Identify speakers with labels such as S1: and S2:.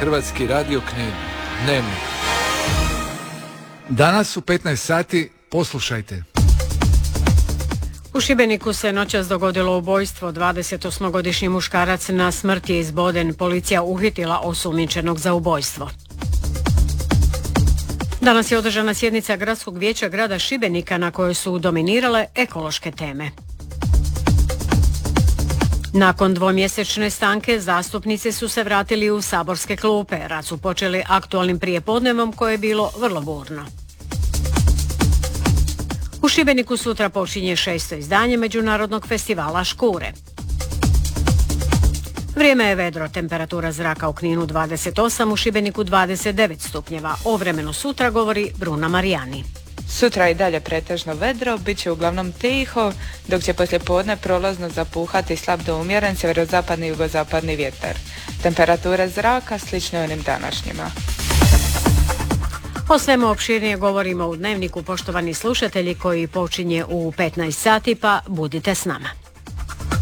S1: Hrvatski radio Knin. Dnevnik. Danas u 15 sati poslušajte.
S2: U Šibeniku se noćas dogodilo ubojstvo. 28-godišnji muškarac na smrt je izboden. Policija uhitila osumnjičenog za ubojstvo. Danas je održana sjednica Gradskog vijeća grada Šibenika na kojoj su dominirale ekološke teme. Nakon dvomjesečne stanke zastupnici su se vratili u saborske klupe. Rad su počeli aktualnim prijepodnevom koje je bilo vrlo burno. U Šibeniku sutra počinje 6. izdanje Međunarodnog festivala Škure. Vrijeme je vedro, temperatura zraka u Kninu 28, u Šibeniku 29 stupnjeva. O vremenu sutra govori Bruna Marijani.
S3: Sutra i dalje pretežno vedro, bit će uglavnom tiho, dok će poslijepodne prolazno zapuhati slab do umjeren sjeverozapadni i jugozapadni vjetar. Temperature zraka slične onim današnjima.
S2: O svemu opširnije govorimo u Dnevniku, poštovani slušatelji, koji počinje u 15 sati, pa budite s nama.